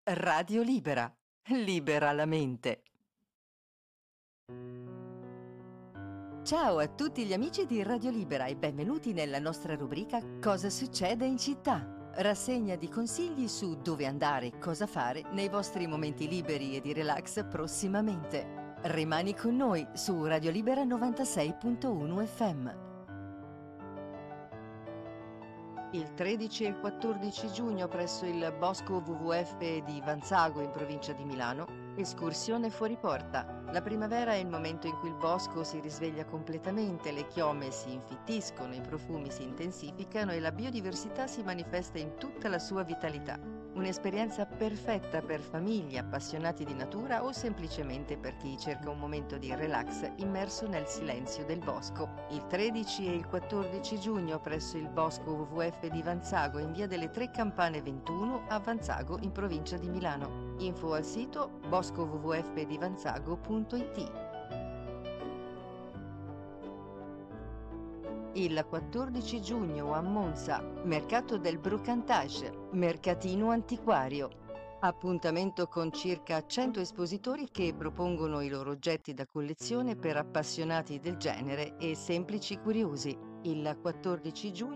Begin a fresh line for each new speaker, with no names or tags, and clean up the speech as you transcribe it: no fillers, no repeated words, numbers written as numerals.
Radio Libera. Libera la mente. Ciao a tutti gli amici di Radio Libera e benvenuti nella nostra rubrica Cosa succede in città? Rassegna di consigli su dove andare e cosa fare nei vostri momenti liberi e di relax prossimamente. Rimani con noi su Radio Libera 96.1 FM. Il 13 e il 14 giugno presso il Bosco WWF di Vanzago in provincia di Milano, escursione fuori porta. La primavera è il momento in cui il bosco si risveglia completamente, le chiome si infittiscono, i profumi si intensificano e la biodiversità si manifesta in tutta la sua vitalità. Un'esperienza perfetta per famiglie, appassionati di natura o semplicemente per chi cerca un momento di relax immerso nel silenzio del bosco. Il 13 e il 14 giugno presso il Bosco WWF di Vanzago in via delle Tre Campane 21 a Vanzago in provincia di Milano. Info al sito boscowwfdivanzago.it. Il 14 giugno a Monza, Mercato del Brocantage, mercatino antiquario. Appuntamento con circa 100 espositori che propongono i loro oggetti da collezione per appassionati del genere e semplici curiosi. Il 14 giugno